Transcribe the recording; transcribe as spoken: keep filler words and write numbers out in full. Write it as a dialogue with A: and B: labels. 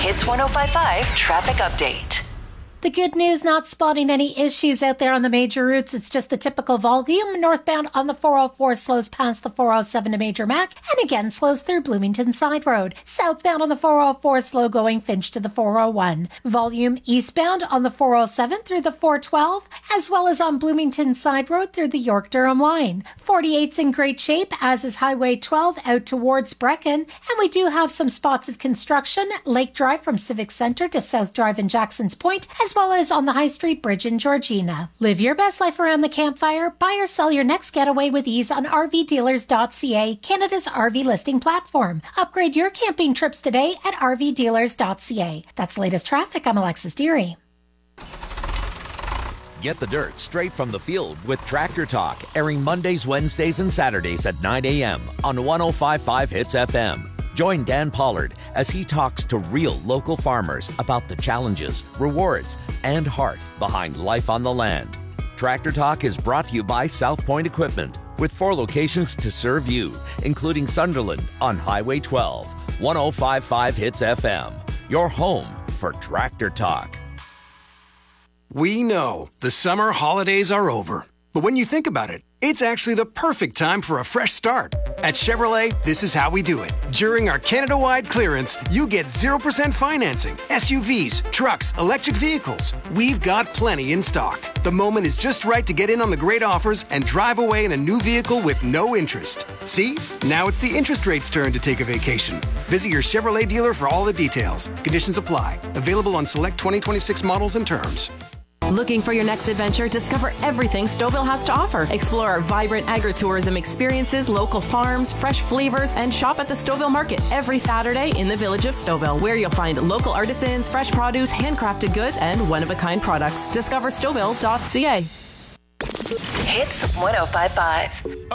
A: Hits one oh five point five traffic update.
B: The good news, not spotting any issues out there on the major routes. It's just the typical volume. Northbound on the four oh four slows past the four oh seven to Major Mac and again slows through Bloomington Side Road. Southbound on the four oh four slow going Finch to the four oh one. Volume eastbound on the four oh seven through the four twelve as well as on Bloomington Side Road through the York-Durham line. forty-eight's in great shape, as is Highway twelve out towards Brecon. And we do have some spots of construction. Lake Drive from Civic Centre to South Drive in Jackson's Point, as well as on the High Street Bridge in Georgina. Live your best life around the campfire. Buy or sell your next getaway with ease on R V dealers dot C A, Canada's R V listing platform. Upgrade your camping trips today at R V dealers dot C A. That's latest traffic. I'm Alexis Deary.
C: Get the dirt straight from the field with Tractor Talk, airing Mondays, Wednesdays, and Saturdays at nine a.m. on one oh five point five Hits F M. Join Dan Pollard as he talks to real local farmers about the challenges, rewards, and heart behind life on the land. Tractor Talk is brought to you by South Point Equipment, with four locations to serve you, including Sunderland on Highway twelve. one oh five point five Hits F M, your home for Tractor Talk.
D: We know the summer holidays are over, but when you think about it, it's actually the perfect time for a fresh start. At Chevrolet, this is how we do it. During our Canada-wide clearance, you get zero percent financing, S U Vs, trucks, electric vehicles. We've got plenty in stock. The moment is just right to get in on the great offers and drive away in a new vehicle with no interest. See? Now it's the interest rate's turn to take a vacation. Visit your Chevrolet dealer for all the details. Conditions apply. Available on select twenty twenty-six models and terms.
E: Looking for your next adventure? Discover everything Stouffville has to offer. Explore our vibrant agritourism experiences, local farms, fresh flavors, and shop at the Stouffville Market every Saturday in the village of Stouffville, where you'll find local artisans, fresh produce, handcrafted goods, and one-of-a-kind products. Discover Stouffville dot C A.
A: Hits one oh five point five.